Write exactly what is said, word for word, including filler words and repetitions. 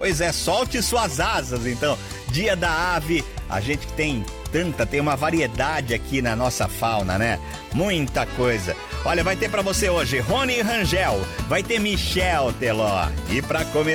Pois é, solte suas asas, então. Dia da ave, a gente tem tanta, tem uma variedade aqui na nossa fauna, né? Muita coisa. Olha, vai ter pra você hoje Rony Rangel, vai ter Michel Teló. E pra começar